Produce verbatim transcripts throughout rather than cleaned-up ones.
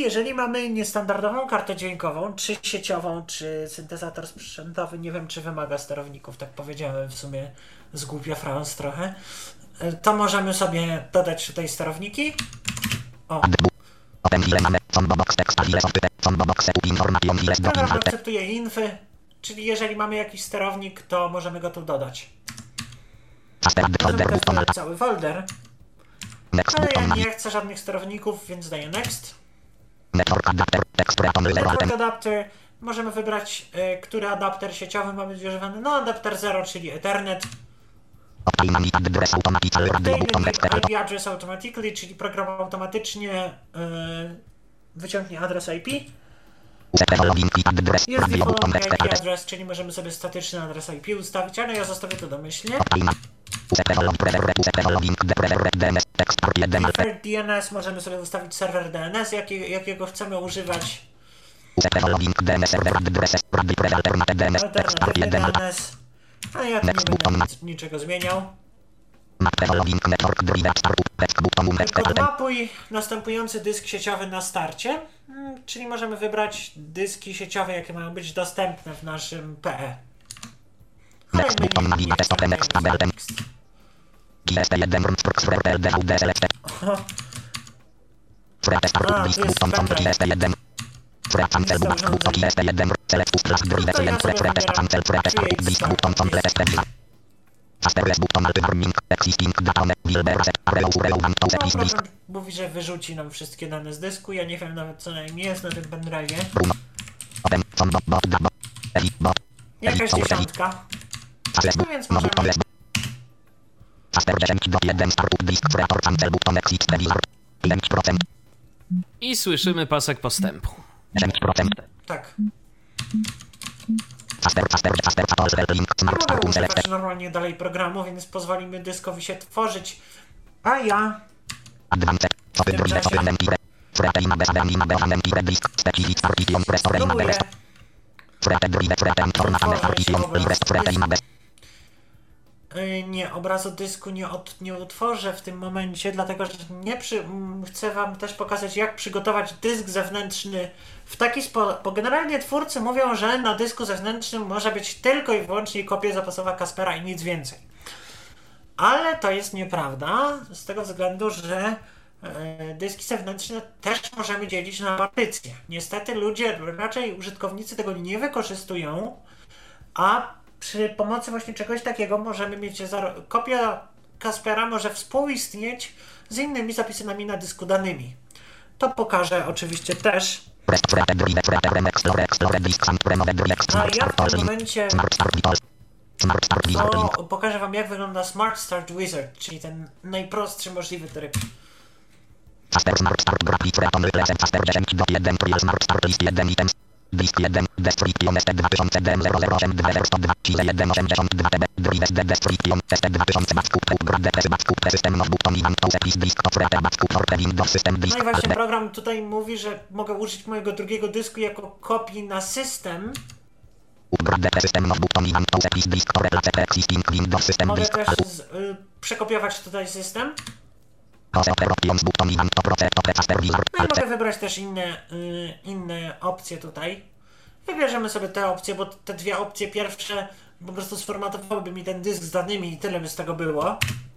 jeżeli mamy niestandardową kartę dźwiękową, czy sieciową, czy syntezator sprzętowy, nie wiem, czy wymaga sterowników, tak powiedziałem w sumie zgłupia Franz trochę, to możemy sobie dodać tutaj sterowniki. O. Program akceptuje infy, czyli jeżeli mamy jakiś sterownik, to możemy go tu dodać. Możemy cały folder, ale ja nie chcę żadnych sterowników, więc daję next. Network adapter. Możemy wybrać, y, który adapter sieciowy ma być używany. No, adapter zero, czyli Ethernet. Obtaining I P address automatically, czyli program automatycznie y, wyciągnie adres I P. Jest default I P address, czyli możemy sobie statyczny adres I P ustawić, ale ja zostawię to domyślnie. Preferred D N S możemy sobie ustawić serwer D N S, jaki, jakiego chcemy używać. Alternatywny D N S, a ja tu nie będę niczego zmieniał. Podmapuj następujący dysk sieciowy na starcie, czyli możemy wybrać dyski sieciowe, jakie mają być dostępne w naszym P E. Ale my nie, nie mówi, że wyrzuci nam wszystkie dane z dysku. Ja nie wiem nawet co najmniej jest na tym pendrive'ie. Jakaś dziesiątka. No więc możemy... I słyszymy pasek postępu. Tak. Nie mogę używać normalnie dalej programu, więc pozwolimy dyskowi się tworzyć. A ja... W tym czasie... Spróbuję... Nie, obrazu dysku nie, od, nie utworzę w tym momencie, dlatego że nie przy, chcę wam też pokazać, jak przygotować dysk zewnętrzny w taki sposób, bo generalnie twórcy mówią, że na dysku zewnętrznym może być tylko i wyłącznie kopia zapasowa Kaspera i nic więcej. Ale to jest nieprawda, z tego względu, że e, dyski zewnętrzne też możemy dzielić na partycje. Niestety ludzie, raczej użytkownicy tego nie wykorzystują, a przy pomocy właśnie czegoś takiego możemy mieć, kopia Kaspera może współistnieć z innymi zapisanymi na dysku danymi. To pokażę oczywiście też. A ja w tym momencie to pokażę wam, jak wygląda Smart Start Wizard, czyli ten najprostszy możliwy tryb. Disk jeden, Description S T dwa tysiące D M zero zero osiem dwa zero sto dwa, Chile jeden osiemdziesiąt dwa T B, Drive S D Description S T dwa tysiące Backup, Upgrade Depress Backup, System Notebook, Tony Van Pause, Please Disk, Operator Backup, for Windows System Disk. No i właśnie program tutaj mówi, że mogę użyć mojego drugiego dysku jako kopii na system. Upgrade Depress System Notebook, Tony Van Pause, Please Disk, Operator Existing Windows System Disk. Mogę też z, y, przekopiować tutaj system. No i mogę wybrać też inne, y, inne opcje tutaj. Wybierzemy sobie te opcje, bo te dwie opcje pierwsze po prostu sformatowałyby mi ten dysk z danymi i tyle by z tego było.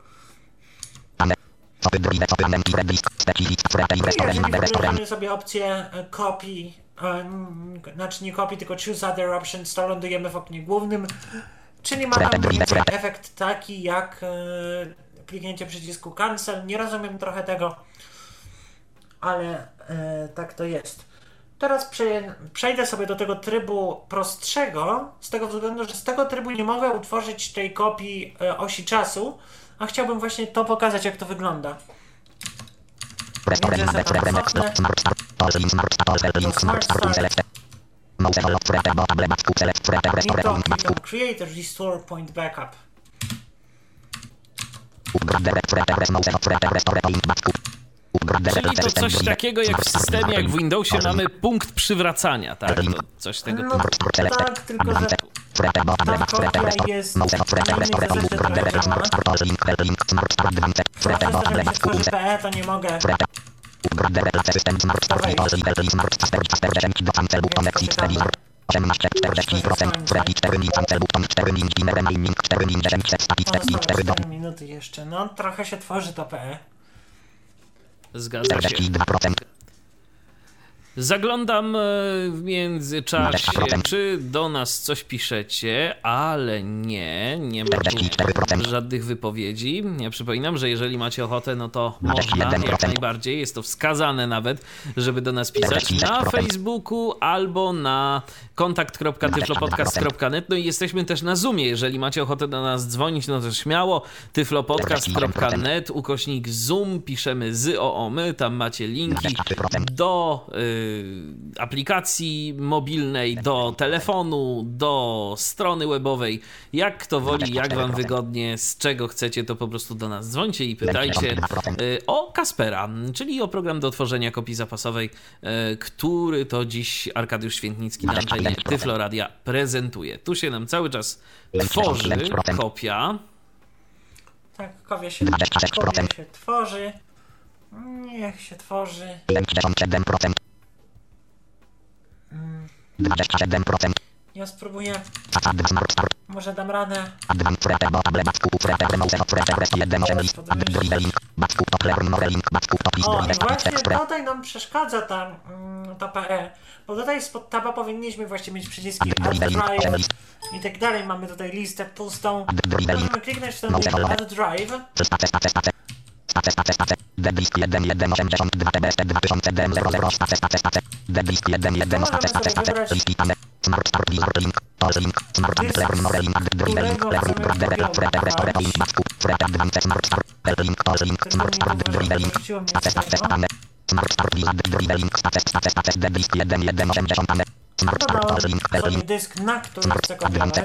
Jeżeli wybierzemy sobie opcję kopii, y, znaczy nie kopii, tylko choose other options, to lądujemy w oknie głównym, czyli mamy efekt taki jak y, kliknięcie przycisku cancel. Nie rozumiem trochę tego, ale e, tak to jest. Teraz prze, przejdę sobie do tego trybu prostszego, z tego względu, że z tego trybu nie mogę utworzyć tej kopii e, osi czasu, a chciałbym właśnie to pokazać, jak to wygląda. Create a restore point backup. Czyli to coś takiego jak w systemie, jak w Windowsie mamy punkt przywracania, tak? To coś tego no, tak, tylko że ta kopia jest na innej zasadzie trochę działa. Przez to, że jak się tworzy P E, to nie mogę minuty jeszcze. No, trochę się tworzy to P E. Zgadza się. Zaglądam w międzyczasie, czy do nas coś piszecie, ale nie, nie ma tu żadnych wypowiedzi. Ja przypominam, że jeżeli macie ochotę, no to można jak najbardziej, jest to wskazane nawet, żeby do nas pisać na Facebooku albo na kontakt kropka tyflopodcast kropka net. No i jesteśmy też na Zoomie, jeżeli macie ochotę do nas dzwonić, no to śmiało, tyflopodcast kropka net, ukośnik Zoom, piszemy z o o my, tam macie linki do y, aplikacji mobilnej, do telefonu, do strony webowej, jak kto woli, jak wam wygodnie, z czego chcecie, to po prostu do nas dzwońcie i pytajcie o Kaspera, czyli o program do tworzenia kopii zapasowej, który to dziś Arkadiusz Świętnicki na antenie Tyflo Radia prezentuje. Tu się nam cały czas tworzy kopia. Tak, kopia się, kopia się tworzy. Niech się tworzy. Ja spróbuję. Może dam radę. O, i właśnie tutaj nam przeszkadza ta, ta P E. Bo tutaj spod taba powinniśmy właśnie mieć przyciski Add Drive i tak dalej. Mamy tutaj listę pustą. Możemy kliknąć w ten link Add Drive. Deblisk jeden jeden osiemdziesiąt dwa T B S T dwa tysiące D M zero zero Deblisk jeden jeden Smart Start Blizzard Link Pulse Link Smart Player More Link Drive Link Player Brother Frete Restore Link Backu Frete Advance Smart Start Link Pulse Link Smart Start Drive Link Stace Stace Pane Smart Start Blizzard Drive Link Stace Stace Stace Deblisk jeden jeden osiemdziesiąt Pane Smart Start Pulse Link Link dysk, na którym Smart zakopiowałem.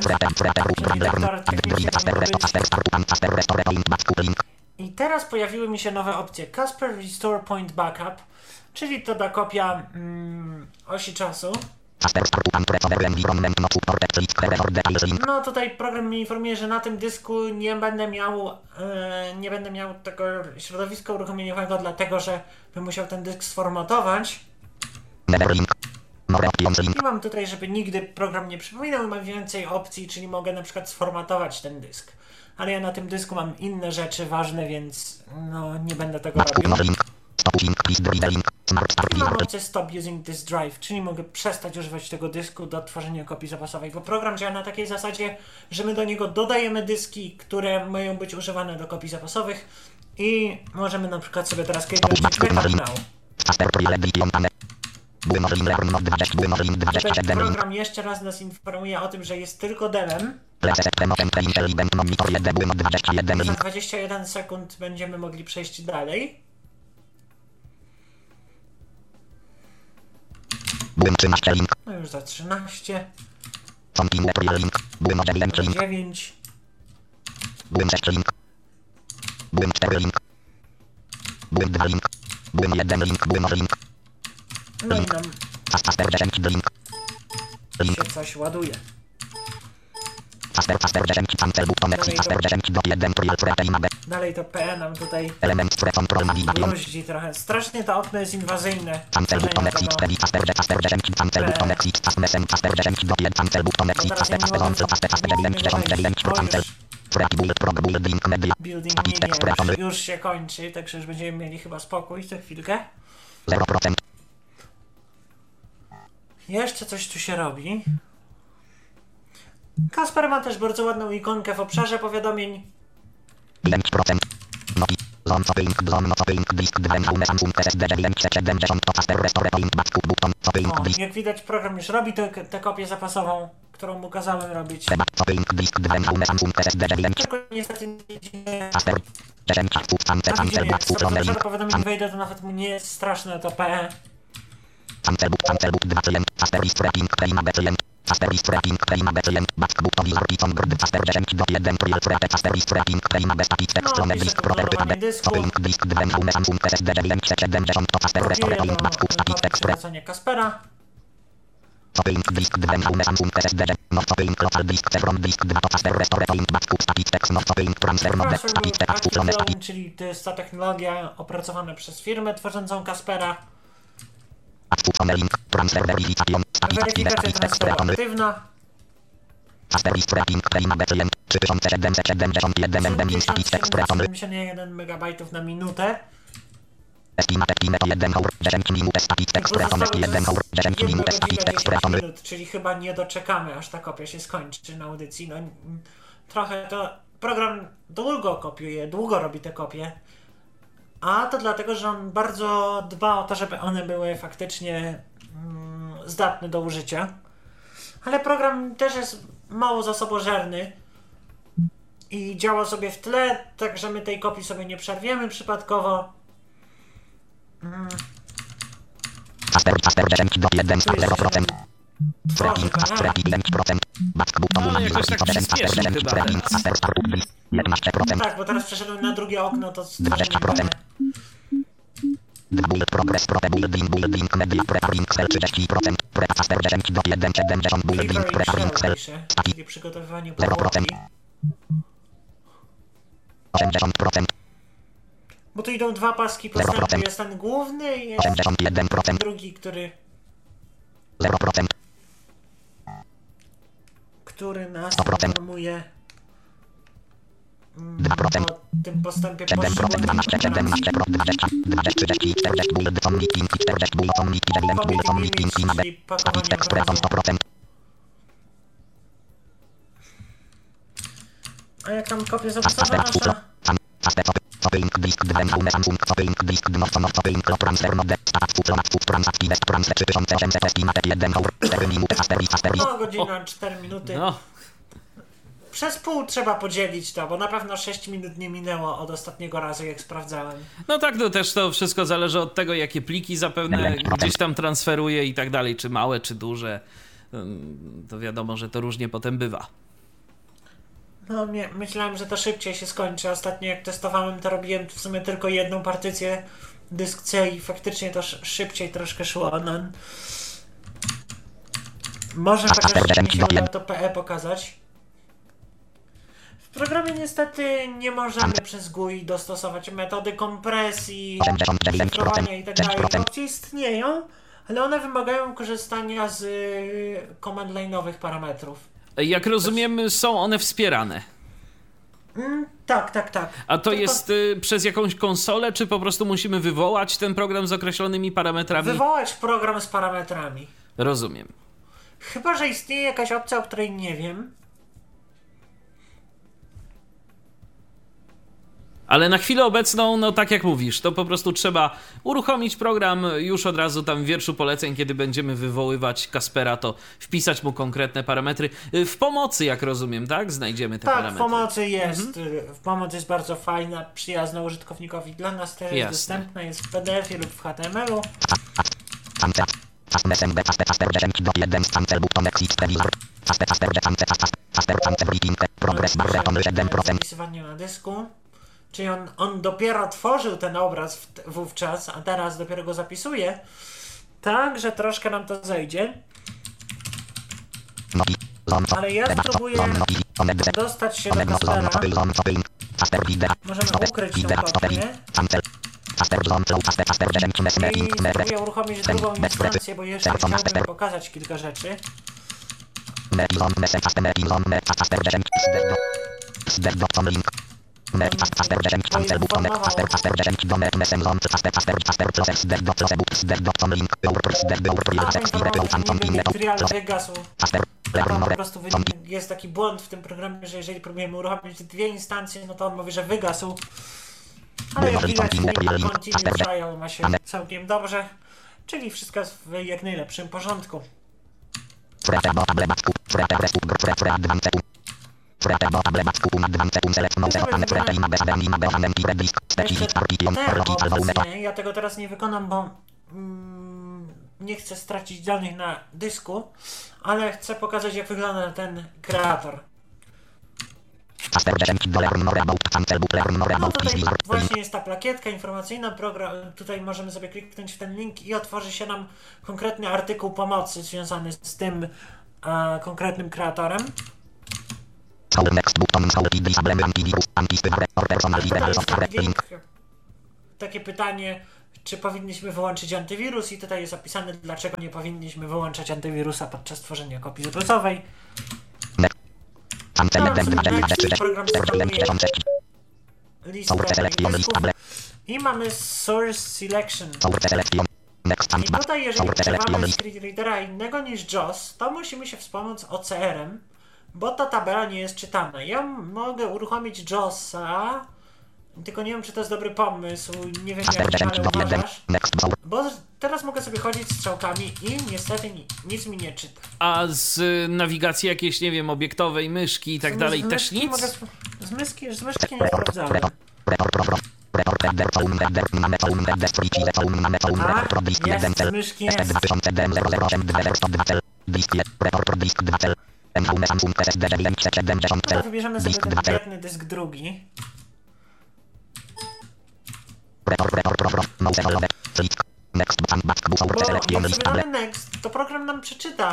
I teraz pojawiły mi się nowe opcje. Casper Restore Point Backup, czyli to da kopia mm, osi czasu. No tutaj program mnie informuje, że na tym dysku nie będę miał yy, nie będę miał tego środowiska uruchomieniowego, dlatego że bym musiał ten dysk sformatować. I mam tutaj, żeby nigdy program nie przypominał, mam więcej opcji, czyli mogę na przykład sformatować ten dysk. Ale ja na tym dysku mam inne rzeczy ważne, więc no nie będę tego robił. I mam opcję Stop Using This Drive, czyli mogę przestać używać tego dysku do tworzenia kopii zapasowej, bo program działa na takiej zasadzie, że my do niego dodajemy dyski, które mają być używane do kopii zapasowych i możemy na przykład sobie teraz kliknąć Backup Now. Tutaj program jeszcze raz nas informuje o tym, że jest tylko demem. Za dwadzieścia jeden sekund będziemy mogli przejść dalej. No już za trzynaście. dziewięć. No i nam się coś ładuje. Dalej to P E nam tutaj bruździ trochę. Strasznie to okno jest inwazyjne. Building media już się kończy, także już będziemy mieli chyba spokój za chwilkę. zero procent. Jeszcze coś tu się robi. Kasper ma też bardzo ładną ikonkę w obszarze powiadomień. pięć procent. Noki. Zon copying, zon no copying, disk dwen home Samsung S S D siedemdziesiąt to Casper Restore Point Backup button copying disk. Jak widać program już robi tę kopię zapasową, którą mu kazałem robić. Copying disk dwen home Samsung S S D Tylko niestety nie dzieje. Casper dziesięć chwód Samsung Samsung Backup w obszarze powiadomień wejdę, to nawet mu nie jest straszne to P E. Samsung Samsung dwa client Casper is tracking prima client Casper is tracking prima client backup to wizard on grid Casper dziesięć do jeden trial threat Casper is tracking prima static text stronę disk property tab copying disk dwen home Samsung S S D siedemdziesiąt to Casper Restore Point backup static text wracanie Kaspera. Copying disk dwa Home Samsung S S D. No copying local disk C from disk dwa to Faster Restore point backup static text. No copying transfer mode static text uklone static. Czyli to jest ta technologia opracowana przez firmę tworzącą Kaspera. Uklone link transfer verification static Weryfikacja transferu aktywna. Faster disk wrapping claim A B C trzy tysiące siedemset siedemdziesiąt jeden M B static text return. siedemdziesiąt jeden megabajtów na minutę. Estimate estimate jeden hour dziesięć minut static text return jeden hour dziesięć minut static text return. Czyli chyba nie doczekamy, aż ta kopia się skończy na audycji. No, trochę to program długo kopiuje, długo robi te kopie. A to dlatego, że on bardzo dba o to, żeby one były faktycznie mm, zdatne do użycia. Ale program też jest mało zasobożerny i działa sobie w tle, także my tej kopii sobie nie przerwiemy przypadkowo. Mm. Faster faster dziesięć do jeden zero procent. Tracking faster pięć procent. Back button No, jakoś tak przyspieszył chyba teraz. jedenaście procent. Tak, bo teraz przeszedłem na drugie okno, to dwadzieścia procent. Build progress prope building building media preparing cell trzydzieści procent. Prep faster dziesięć do jeden siedemdziesiąt building preparing cell. czyli przygotowywanie zero procent. powłoki. osiemdziesiąt procent. Bo tu idą dwa paski postępu, jest ten główny i jest osiemdziesiąt jeden procent. drugi, który zero procent. który nas sto procent. informuje mm, dwa procent. o tym postępie siedem procent. dwanaście siedemnaście procent. dwadzieścia dwadzieścia trzydzieści czterdzieści build on meeting czterdzieści build on meeting dziewięć build on meeting i nabe static text return sto procent. A jak tam kopię zapisowa nasza? Copying disk dwa Home Samsung copying disk dwa no copying lo transfer mode status uklone transactive transfer trzy tysiące osiemset estimate jeden hour cztery minuty faster faster. No godzina, cztery minuty. No, Przez pół trzeba podzielić to, bo na pewno sześć minut nie minęło od ostatniego razu, jak sprawdzałem. no tak, no też to wszystko zależy od tego, jakie pliki zapewne gdzieś tam transferuje i tak dalej, czy małe, czy duże. Ym, To wiadomo, że to różnie potem bywa. No nie, myślałem, że to szybciej się skończy. Ostatnio jak testowałem, to robiłem w sumie tylko jedną partycję dysk C i faktycznie to sz- szybciej troszkę szło. No. Może chociaż mi się udało to P E pokazać. W programie niestety nie możemy przez G U I dostosować metody kompresji, szyfrowania i tak dalej. Opcje istnieją, ale one wymagają korzystania z y, command line'owych parametrów. Jak rozumiem, są one wspierane. Mm, tak, tak, tak. A to Tylko jest y, przez jakąś konsolę, czy po prostu musimy wywołać ten program z określonymi parametrami? wywołać program z parametrami. Rozumiem. Chyba że istnieje jakaś opcja, o której nie wiem. Ale na chwilę obecną, no tak jak mówisz, to po prostu trzeba uruchomić program już od razu tam w wierszu poleceń, kiedy będziemy wywoływać Kaspera, to wpisać mu konkretne parametry. W pomocy, jak rozumiem, tak? Znajdziemy te Tak, parametry. w pomocy jest. W pomocy jest bardzo fajna, przyjazna użytkownikowi. Dla nas też jest Jasne. dostępna, jest w P D F ie lub w H T M L u. Faster S M B faster faster dziesięć do jeden cancel button exit previsor. Faster faster cancel faster faster cancel reading progress bar return siedem procent. Zapisywanie na dysku. Czyli on, on dopiero tworzył ten obraz w, wówczas, a teraz dopiero go zapisuje. Tak, że troszkę nam to zejdzie. Ale ja spróbuję dostać się do Kaspera. Możemy ukryć tę kopię. I spróbuję uruchomić drugą instancję, bo jeszcze chciałbym pokazać kilka rzeczy. Net faster dziesięć cancel button faster faster dziesięć do net mesem launch faster faster faster process dev dot process boot dev dot com link your press dev your real text real phantom pin wygasł. faster Tam po prostu wy- jest taki błąd w tym programie, że jeżeli próbujemy uruchomić dwie instancje, no to on mówi, że wygasł. Ale jak widać, continue trial ma się całkiem dobrze. Czyli wszystko jest w jak najlepszym porządku. Ja tego teraz nie wykonam, bo mm, nie chcę stracić danych na dysku, ale chcę pokazać, jak wygląda ten kreator. Faster dziesięć dolar more about No tutaj właśnie jest ta plakietka informacyjna, program, tutaj możemy sobie kliknąć w ten link i otworzy się nam konkretny artykuł pomocy związany z tym e, konkretnym kreatorem. Link, takie pytanie, czy powinniśmy wyłączyć antywirus i tutaj jest opisane, dlaczego nie powinniśmy wyłączać antywirusa podczas tworzenia kopii zapasowej. Program listę i mamy source selection. I tutaj jeżeli używamy screenreadera innego niż JAWS, to musimy się wspomóc O C R-em, bo ta tabela nie jest czytana. Ja mogę uruchomić JAWSa, tylko nie wiem, czy to jest dobry pomysł, nie wiem jak ale uważasz, bo teraz mogę sobie chodzić strzałkami i niestety nic mi nie czyta. A z nawigacji jakieś, nie wiem, obiektowej, myszki i tak dalej też nic? Mogę, z, myszki, z myszki nie sprawdzałem. A, jest, z myszki jest. No, wybierzemy sobie ten konkretny dysk drugi. Bo jak sobie damy next, to program nam przeczyta.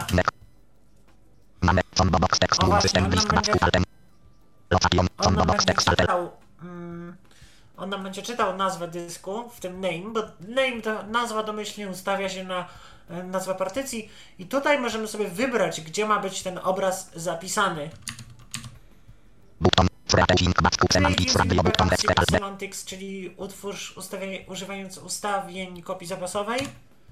O właśnie, on nam będzie, on nam będzie czytał, um, on nam będzie czytał nazwę dysku, w tym name, bo name to nazwa domyślnie ustawia się na e, nazwę partycji i tutaj możemy sobie wybrać, gdzie ma być ten obraz zapisany. Semantics, czyli utwórz ustawienie, używając ustawień kopii zapasowej.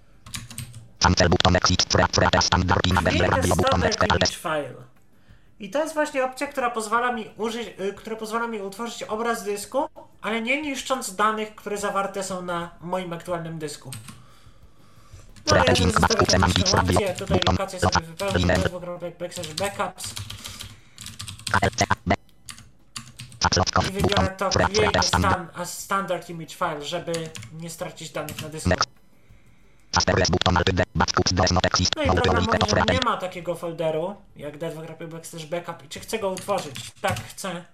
I to jest właśnie opcja, która pozwala mi użyć, która pozwala mi utworzyć obraz dysku, ale nie niszcząc danych, które zawarte są na moim aktualnym dysku. No ja bym zostawił tę opcję, tutaj lokację sobie wypełnię, backslash backups. I wybiorę to create stan as standard image file, żeby nie stracić danych na dysku. No i program mówi, że nie ma takiego folderu jak d dwa backslash backup i czy chcę go utworzyć? Tak, chcę.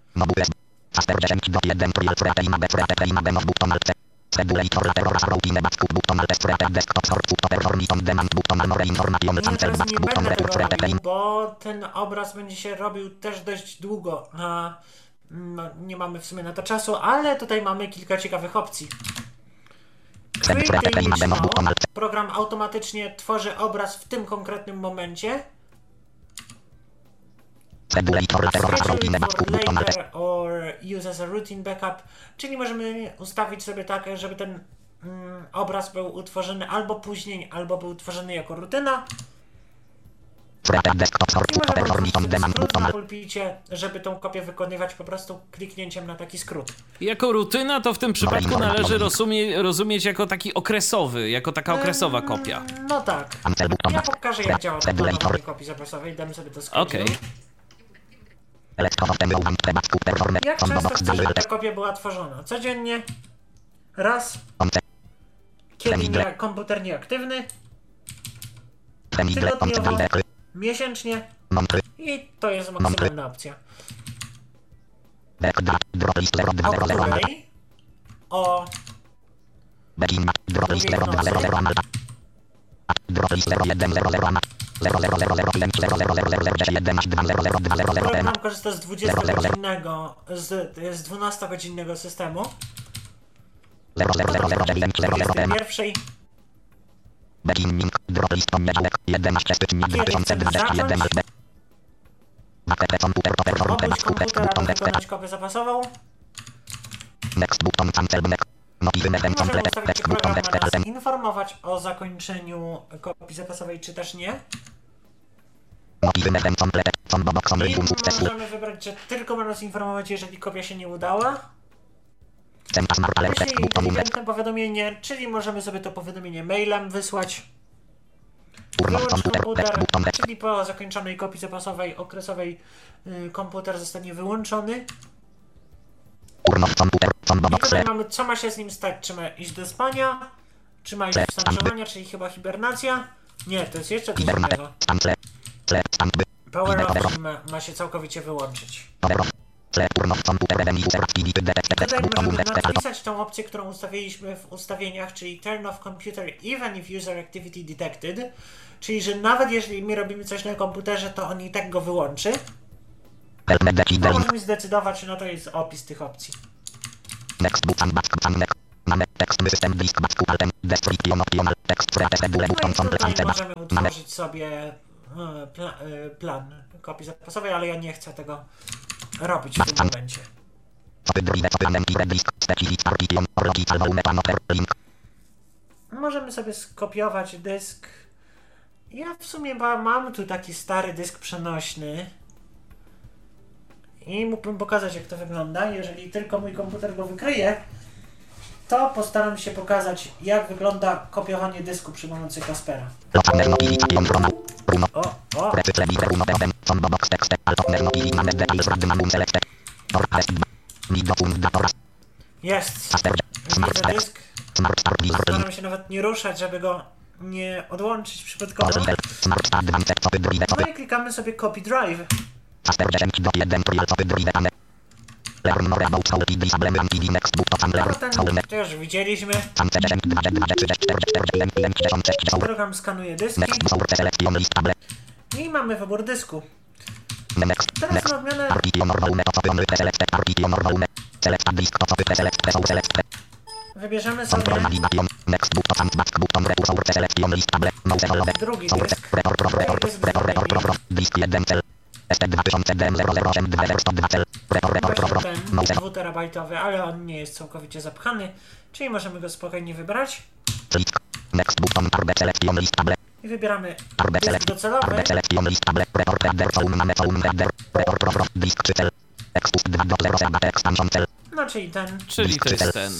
Ja teraz nie będę tego robił, bo ten obraz będzie się robił też dość długo, a no, nie mamy w sumie na to czasu, ale tutaj mamy kilka ciekawych opcji. Create image now. Program automatycznie tworzy obraz w tym konkretnym momencie. Schedule it for later or use as a routine backup, czyli możemy ustawić sobie tak, żeby ten mm, obraz był utworzony albo później, albo był utworzony jako rutyna. I możemy skrót na pulpicie, żeby tą kopię wykonywać po prostu kliknięciem na taki skrót. Jako rutyna to w tym przypadku należy rozumie, rozumieć jako taki okresowy, jako taka okresowa kopia. No tak. Ja pokażę, jak działa ta kopii zapasowej, damy sobie to skrót. Okej. Jak często chcesz, żeby ta kopia była tworzona? Codziennie? Raz? Kiedy nie, komputer nieaktywny? Tygodniowo? Miesięcznie? I to jest maksymalna opcja. O której? O... Program korzysta z dwudziestogodzinnego, z, z dwunastogodzinnego systemu. Pierwszej. Kiedy chcemy zacząć? Obróć komputer, aby wykonać kopię zapasową. Możemy ustawić, czy program ma nas informować o zakończeniu kopii zapasowej, czy też nie. I możemy wybrać, że tylko ma nas informować, jeżeli kopia się nie udała. Jeśli inteligentne powiadomienie, czyli możemy sobie to powiadomienie mailem wysłać. Wyłącz komputer, czyli po zakończonej kopii zapasowej okresowej yy, komputer zostanie wyłączony. I tutaj mamy, co ma się z nim stać, czy ma iść do spania, czy ma iść do stan, czyli chyba hibernacja. Nie, to jest jeszcze coś innego. Power off ma, ma się całkowicie wyłączyć. Tutaj możemy napisać tą opcję, którą ustawiliśmy w ustawieniach, czyli turn off computer even if user activity detected, czyli że nawet jeżeli my robimy coś na komputerze, to on i tak go wyłączy. To możemy zdecydować, no to jest opis tych opcji. No i tutaj możemy utworzyć sobie pla, plan kopii zapasowej, ale ja nie chcę tego robić w tym momencie. Możemy sobie skopiować dysk. Ja w sumie mam tu taki stary dysk przenośny i mógłbym pokazać, jak to wygląda. Jeżeli tylko mój komputer go wykryje, to postaram się pokazać, jak wygląda kopiowanie dysku przy pomocy Kaspera. O, o. Jest. Widzę dysk. Staram się nawet nie ruszać, żeby go nie odłączyć przypadkowo. No i klikamy sobie Copy Drive. No to już widzieliśmy. Program skanuje dyski. I mamy wybór dysku. Teraz na odmianę... Wybierzemy sobie drugi dysk. Dysk ten dwuterabajtowy, ale on nie jest całkowicie zapchany, czyli możemy go spokojnie wybrać. I wybieramy dysk docelowy. No czyli ten. Czyli to jest ten.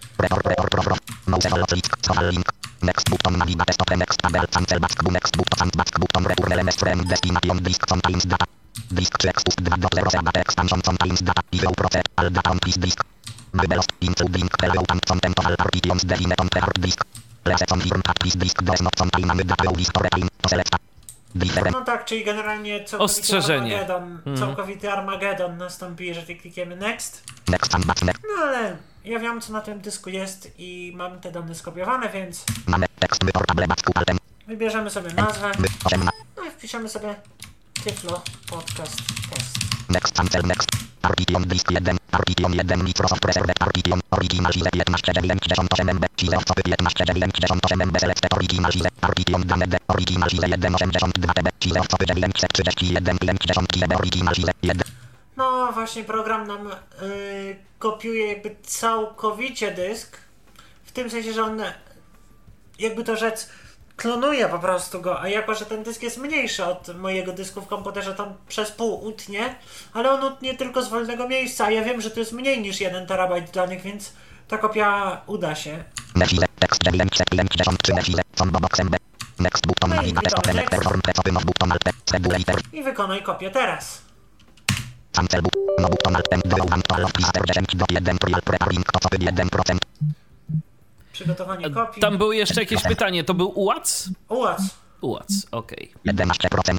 Next button naviga desktop next tabel cancel back next button back button return element frame destination disk contains data disk trzy expust dwa zero zero expansion contains data I V process all data on this disk Mybelot including preview and content of all partitions defined on the hard disk let's confirm that this disk does not contain data or disk or time to select No tak, czyli generalnie całkowity Ostrzeżenie. Armageddon, Mhm. całkowity Armageddon nastąpi, jeżeli klikniemy Next. next and back next No ale ja wiem, co na tym dysku jest i mam te dane skopiowane, więc mamy tekst wyportable back altem wybierzemy sobie nazwę. osiemnaście No i wpiszemy sobie Tyflo Podcast Test. next cancel next Partition disk jeden Partition jeden Microsoft Preserved Partition Original Size piętnaście dziewięćdziesiąt osiem M B Size osoby piętnaście dziewięćdziesiąt osiem M B Select Original Size Partition dane D Original Size jeden osiemdziesiąt dwa T B Size osoby dziewięćset trzydzieści jeden pięćdziesiąt G B Original Size jeden. No właśnie program nam yy, kopiuje jakby całkowicie dysk. W tym sensie, że on jakby to rzec klonuje po prostu go, a jako, że ten dysk jest mniejszy od mojego dysku w komputerze, to on przez pół utnie, ale on utnie tylko z wolnego miejsca, a ja wiem, że to jest mniej niż jeden terabajt danych, więc ta kopia uda się. Tekst dziewięćset pięćdziesiąt trzy Combobox M B Next button No i naviga desktop klikamy elector form precowy no button alt schedule iter I wykonaj kopię teraz. cancel button no button alt and do one all of lister dziesięć do jeden trial preparing to sobie jeden procent Przygotowanie kopii. Tam było jeszcze jakieś pytanie, to był U A C? Ułac. U A C, okej. jedenaście procent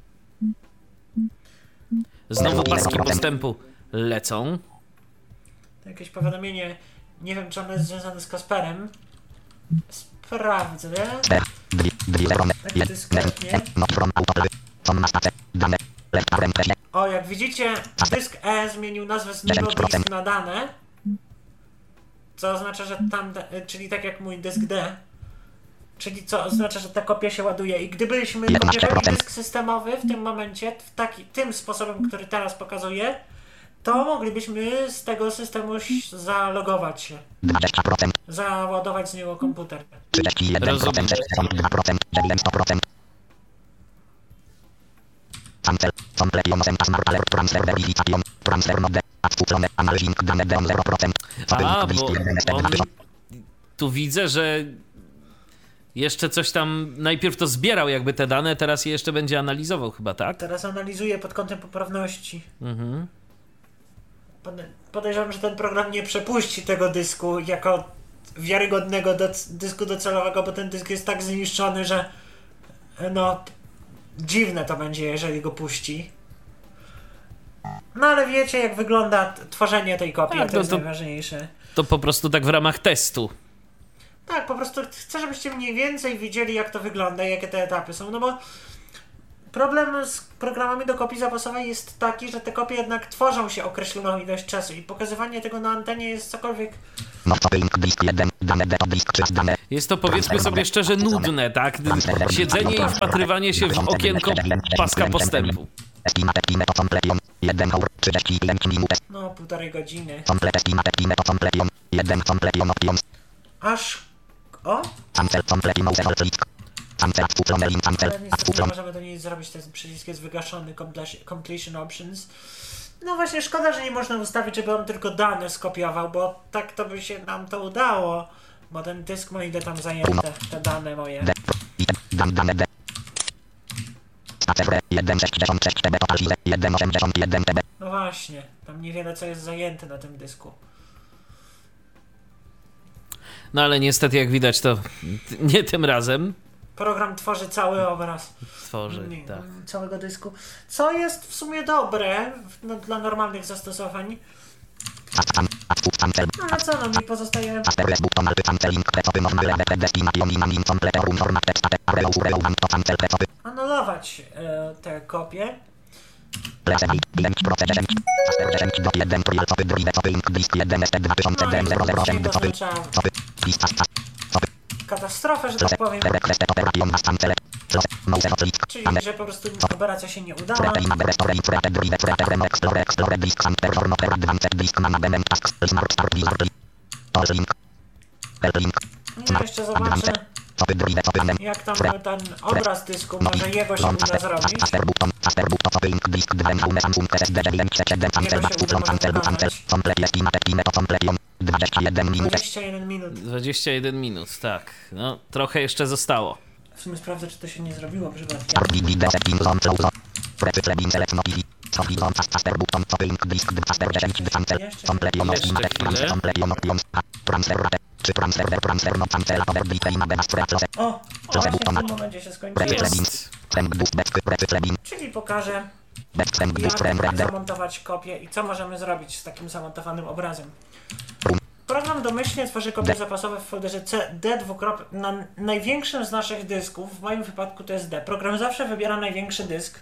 Znowu paski postępu lecą. To jakieś powiadomienie, nie wiem, czy ono jest związane z Kasperem. Sprawdzę. Tak dyskretnie. O, jak widzicie, dysk E zmienił nazwę z niego disk na dane. Co oznacza, że tam, czyli tak jak mój dysk D. Czyli co oznacza, że ta kopia się ładuje. I gdybyśmy kopiowali dysk systemowy w tym momencie, w taki, tym sposobem, który teraz pokazuję, to moglibyśmy z tego systemu zalogować się. dwadzieścia procent Załadować z niego komputer. trzydzieści jeden procent dwa procent dziewięćdziesiąt procent cancel completion send smart alert transfer verification transfer node adfuclone analyzing dane deon zero procent. A, bo on... Tu widzę, że jeszcze coś tam, najpierw to zbierał jakby te dane, teraz je jeszcze będzie analizował chyba, tak? Teraz analizuje pod kątem poprawności. Mhm. Podejrzewam, że ten program nie przepuści tego dysku jako wiarygodnego do, dysku docelowego, bo ten dysk jest tak zniszczony, że no dziwne to będzie, jeżeli go puści. No ale wiecie, jak wygląda t- tworzenie tej kopii, Tak, to to- jest to- najważniejsze. To po prostu tak w ramach testu. Tak, po prostu chcę, żebyście mniej więcej widzieli, jak to wygląda i jakie te etapy są, no bo problem z programami do kopii zapasowej jest taki, że te kopie jednak tworzą się określoną ilość czasu i pokazywanie tego na antenie jest cokolwiek... Nocowy link disk jeden, dane D to disk trzy, dane. Jest to, powiedzmy sobie szczerze, nudne, tak? Siedzenie i wpatrywanie się w okienko paska postępu. Estimate time to completion, jeden hour, trzydzieści pięć minut. no półtorej godziny. Complete estimate time to completion, jeden completion options. Aż... o? Cancel completion mouse click. Cancel atkuplone link cancel, Ale niestety nie atkuplone. możemy do niej zrobić, ten przycisk jest wygaszony, completion- completion options. No właśnie, szkoda, że nie można ustawić, żeby on tylko dane skopiował, bo tak to by się nam to udało. Bo ten dysk ma ile tam zajęte, te dane moje. D, dan, dane D. Spacer jeden sześćdziesiąt sześć T B total size, jeden osiemdziesiąt jeden T B. No właśnie, tam niewiele co jest zajęte na tym dysku. No ale niestety, jak widać, to nie tym razem Program tworzy cały obraz tworzy, nie, tak. całego dysku, co jest w sumie dobre w- no, dla normalnych zastosowań. Cancel, atkup cancel. No ale co, no mi pozostaje... Asteres button alpy cancel link precowy można lewe predestination in anim completor format text ate areo ureo want to cancel precowy. anulować e, te kopie. Place dziewięć procent dziesięć. Aster dziesięć do jeden trial copy drive copy link disk jeden S T dwa tysiące No i zero zero osiem z copy. niego trzeba Copy. List as as. Copy. katastrofę, że Close. tak powiem. Request operation was cancel. Close. Mouse click. Czyli, Ane. że po prostu operacja się nie udała. Frete ima restore frete drive frete remo explore explore disk center for not advanced disk management tasks. Smart start wizard. Tools link. Help link. Ja jeszcze zobaczę, Advanced. Copy drive copy anem. jak tam ten obraz dysku, może jego się uda zrobić. Aster button, aster button, copy link disk dwa home Samsung S S D dziewięć siedem cancel back kuplon cancel bu cancel complete estimate time to completion dwadzieścia jeden minut. dwadzieścia jeden minut. dwadzieścia jeden minut, tak. No, trochę jeszcze zostało. W sumie sprawdzę, czy to się nie zrobiło przypadkiem. Start video setting zone close. Precycle bin select notifi. Copy zone aster button, copy link disk dwa aster dziesięć cancel completion Jeszcze estimate chwilę. transfer completion options transfer rate czy transfer transfer no cancel over display ima bez close. O! O, właśnie w tym momencie się skończyło. Jest. Frame boost back precycle bin Czyli pokażę, back frame boost frame jak render. zamontować kopię i co możemy zrobić z takim zamontowanym obrazem. Program domyślnie tworzy kopie zapasowe w folderze C D dwukrop na największym z naszych dysków. W moim wypadku to jest D. Program zawsze wybiera największy dysk.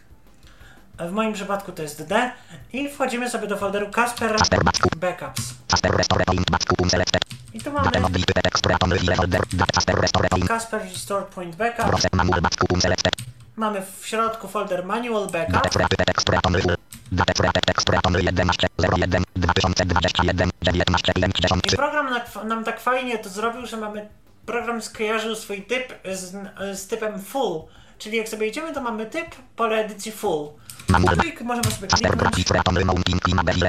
W moim przypadku to jest D. I wchodzimy sobie do folderu Casper Backups. Aster restore point back kupum selected. I tu Date mamy modify export on file folder. Date aster restore point. Casper Restore Point Backup. Process manual back kupum selected. Mamy w środku folder Manual Date Backup. frete export on file. Date frete export on jedenaście zero jeden dwa tysiące dwadzieścia jeden dziewiętnaście pięćdziesiąt I trzy. program na- nam tak fajnie to zrobił, że mamy... Program skojarzył swój typ z, z typem full. Czyli jak sobie idziemy, to mamy typ pole edycji full. Manual No i możemy sobie aster kliknąć graphic on mounting image.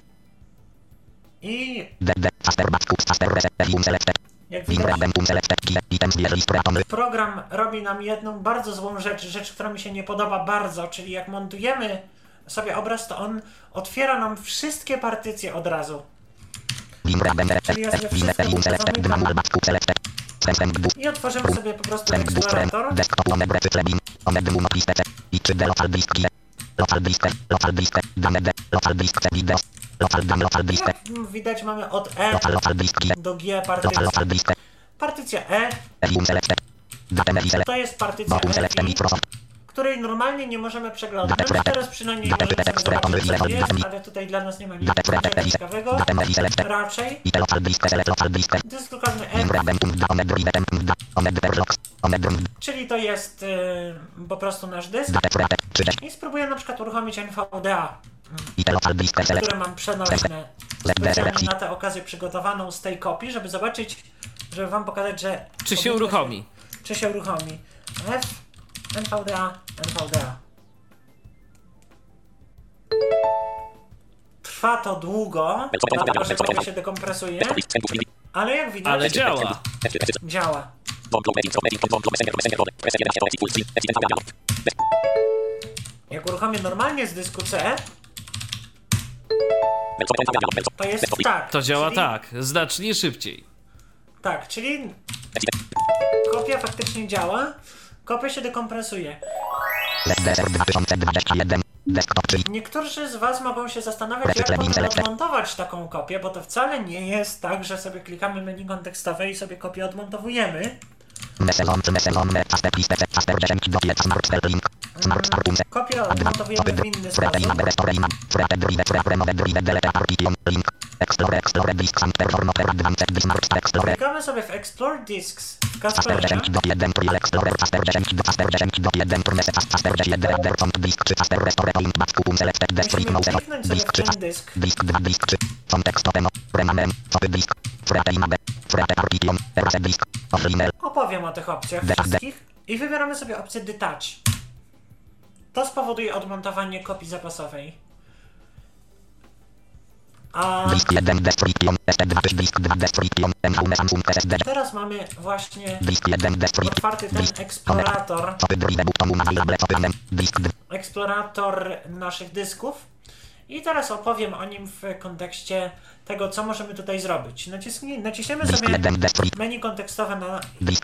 i D D aster back kup aster reset um selected. jak Win widać, radem selected key items list on. program robi nam jedną bardzo złą rzecz, rzecz, która mi się nie podoba bardzo, czyli jak montujemy sobie obraz, to on otwiera nam wszystkie partycje od razu. Win radem Czyli ja sobie win wszystko um selected zamykam. manual back kup selected. Frame boost I otworzymy sobie po prostu frame boost frame eksplorator. desktop one precycle bin. One dum listę i czy D local disk key. Local disk local disk dane D local disk C video. Local dam local disk Jak widać, mamy od E local local disk key. do G Local partycję. local disk Partycja E um selected. Date mevi select. to jest partycja Bottom select E I, Microsoft. której normalnie nie możemy przeglądać. Date frete. Teraz przynajmniej Date możemy frete sobie zobaczyć, co export jest, on ale tutaj dla nas nie ma nic Date frete nic ciekawego. Date mevi select. Raczej I te local disk select local disk. dysk lokalny Win E, radem um da one drive tem da one perlocks. One drum. czyli to jest y, po prostu nasz dysk. Date frete trzydzieści. I spróbuję na przykład uruchomić N V D A, I te local disk select. które mam przenośne, specjalnie na tę okazję przygotowaną z tej kopii, żeby zobaczyć, żeby wam pokazać, że... Czy się powinno uruchomi? Czy się uruchomi. F, N V D A, N V D A. Trwa to długo, dlatego że kopia się dekompresuje, ale jak widać, Ale działa. działa. Jak uruchomię normalnie z dysku C, to jest tak. To działa czyli, tak, znacznie szybciej. Tak, czyli kopia faktycznie działa, kopia się dekompresuje. L D R dwa tysiące dwadzieścia jeden. Desktop trzy. Niektórzy z Was mogą się zastanawiać, jak można odmontować taką kopię, bo to wcale nie jest tak, że sobie klikamy menu kontekstowe i sobie kopię odmontowujemy. Kopię odmontowujemy w inny sposób. Klikamy sobie w Explore Disks w Kasperze. Musimy kliknąć sobie w ten dysk. Opowiem o tych opcjach wszystkich i wybieramy sobie opcję Detach. To spowoduje odmontowanie kopii zapasowej. A teraz mamy właśnie otwarty ten eksplorator, eksplorator naszych dysków i teraz opowiem o nim w kontekście tego, co możemy tutaj zrobić. Naciśnij, naciśniemy sobie menu kontekstowe na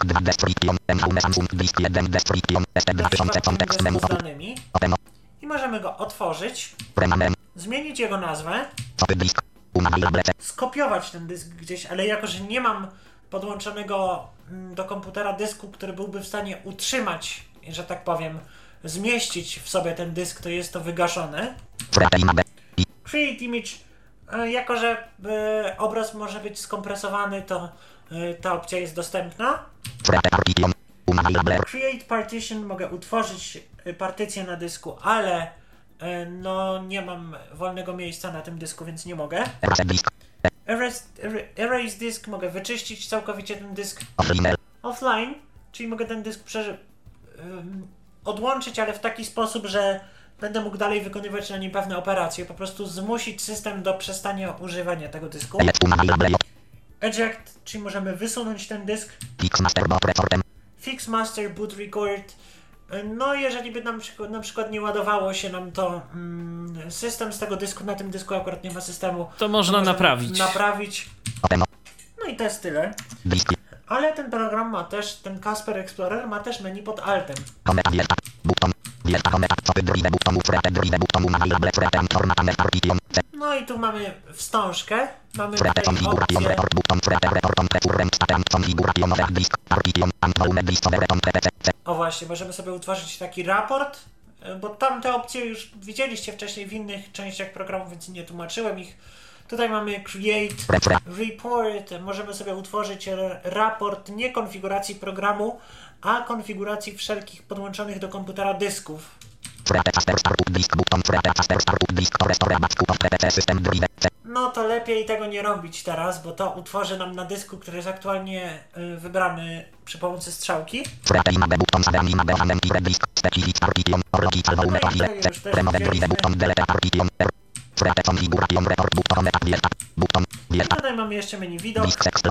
z danymi i możemy go otworzyć, zmienić jego nazwę, skopiować ten dysk gdzieś, ale jako, że nie mam podłączonego do komputera dysku, który byłby w stanie utrzymać, że tak powiem, zmieścić w sobie ten dysk, to jest to wygaszone. Create image, jako że y, obraz może być skompresowany, to y, ta opcja jest dostępna. Create partition, mogę utworzyć partycję na dysku, ale y, no nie mam wolnego miejsca na tym dysku, więc nie mogę. Erase, erase disk, mogę wyczyścić całkowicie ten dysk. Offline, czyli mogę ten dysk przeży- y, odłączyć, ale w taki sposób, że będę mógł dalej wykonywać na nim pewne operacje, po prostu zmusić system do przestania używania tego dysku. Eject, czyli możemy wysunąć ten dysk. Fix Master Boot Record. No jeżeli by nam na przykład nie ładowało się nam to mm, system z tego dysku, na tym dysku akurat nie ma systemu, to można to naprawić. naprawić. No i to jest tyle. Ale ten program ma też, ten Kasper Explorer ma też menu pod Altem. No i tu mamy wstążkę, mamy tutaj opcję. O właśnie, możemy sobie utworzyć taki raport, bo tamte opcje już widzieliście wcześniej w innych częściach programu, więc nie tłumaczyłem ich. Tutaj mamy Create Report, możemy sobie utworzyć raport nie konfiguracji programu, a konfiguracji wszelkich podłączonych do komputera dysków. No to lepiej tego nie robić teraz, bo to utworzy nam na dysku, który jest aktualnie y, wybrany przy pomocy strzałki. No i I tutaj mamy jeszcze menu widok.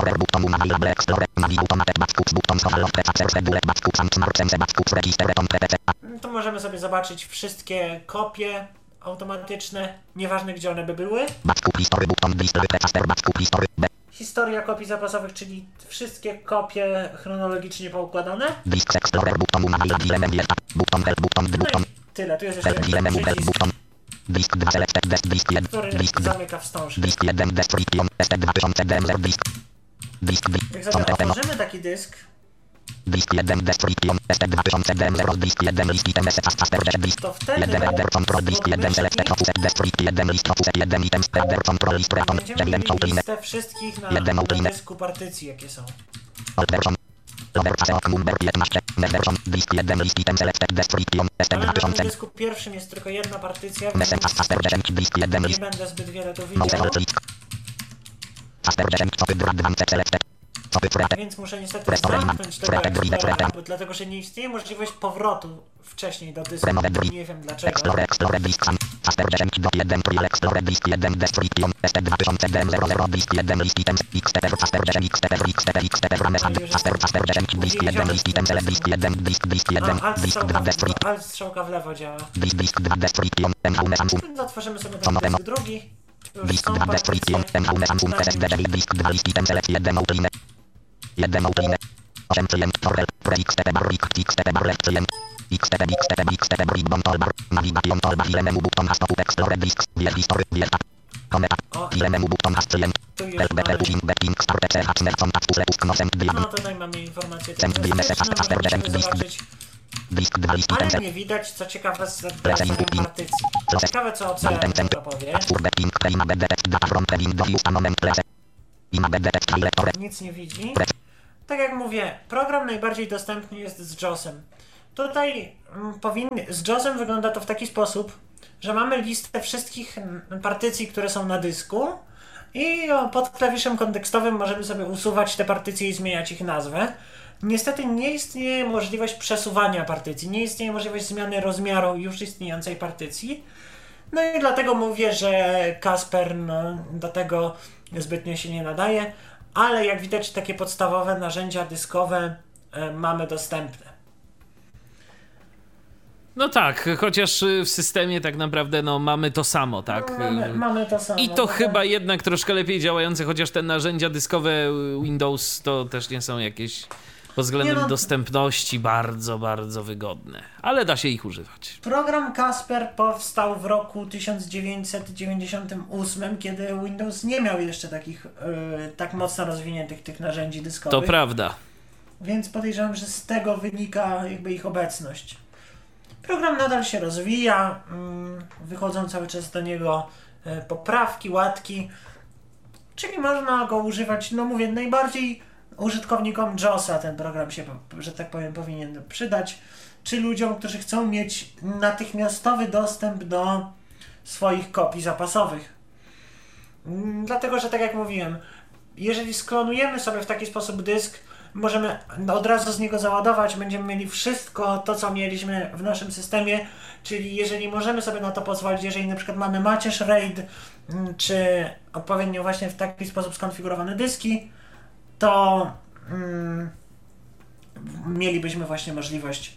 Tu możemy sobie zobaczyć wszystkie kopie automatyczne, nieważne gdzie one by były. Historia kopii zapasowych, czyli wszystkie kopie chronologicznie poukładane. No i tyle, tu jest jeszcze przycisk, który zamyka wstążkę. Jak sobie otworzymy taki dysk, to wtedy będziemy mieli listę wszystkich na, na dysku partycji, jakie są. Ale na tym dysku pierwszym jest tylko jedna partycja, więc nie będę zbyt wiele tu widział. Więc muszę niestety zamknąć tego Explorera, dlatego że nie istnieje możliwość powrotu wcześniej do dysku. Nie wiem dlaczego. Alt strzałka w lewo działa. Otworzymy sobie ten dysk drugi. Już są partycje. XTB, XTB, XTB, Ribbon Toolbar, Navigation Toolbar, Ilememu button has to Explorer Disks, View History, View Tab, Kometa, Ilememu button has Client, Helbetel, Pushing, Backing, Start, C H, Nercon, Tab, Pusle, Pusk, Nosem, No tutaj mamy informację Send, Message, Faster, techniczną, Disk, zobaczyć, Disk dwa, List, ale Enter, nie widać, co ciekawe z Pressing, adresem partycji. Ciekawe, co O C M to powie. Sur, Backing, Prima, Detect, Data from Previn, do Use, Moment, Place, Ima, Detect, Director, Nic nie widzi. Tak jak mówię, program najbardziej dostępny jest z JOSem. Tutaj mm, powinny, z JOSem wygląda to w taki sposób, że mamy listę wszystkich mm, partycji, które są na dysku i o, pod klawiszem kontekstowym możemy sobie usuwać te partycje i zmieniać ich nazwę. Niestety nie istnieje możliwość przesuwania partycji, nie istnieje możliwość zmiany rozmiaru już istniejącej partycji. No i dlatego mówię, że Kasper no, do tego zbytnio się nie nadaje, ale jak widać takie podstawowe narzędzia dyskowe e, mamy dostępne. No tak, chociaż w systemie tak naprawdę no, mamy to samo, tak? Mamy, mamy to samo. I to tak? chyba jednak troszkę lepiej działające, chociaż te narzędzia dyskowe Windows to też nie są jakieś pod względem Nie no. dostępności bardzo, bardzo wygodne. Ale da się ich używać. Program Kasper powstał w roku tysiąc dziewięćset dziewięćdziesiątym ósmym, kiedy Windows nie miał jeszcze takich e, tak mocno rozwiniętych tych narzędzi dyskowych. To prawda. Więc podejrzewam, że z tego wynika jakby ich obecność. Program nadal się rozwija, wychodzą cały czas do niego poprawki, łatki, czyli można go używać, no mówię, najbardziej użytkownikom JOSa ten program się, że tak powiem, powinien przydać, czy ludziom, którzy chcą mieć natychmiastowy dostęp do swoich kopii zapasowych. Dlatego, że tak jak mówiłem, jeżeli sklonujemy sobie w taki sposób dysk, możemy od razu z niego załadować, będziemy mieli wszystko to, co mieliśmy w naszym systemie, czyli jeżeli możemy sobie na to pozwolić, jeżeli na przykład mamy macierz RAID, czy odpowiednio właśnie w taki sposób skonfigurowane dyski, to mm, mielibyśmy właśnie możliwość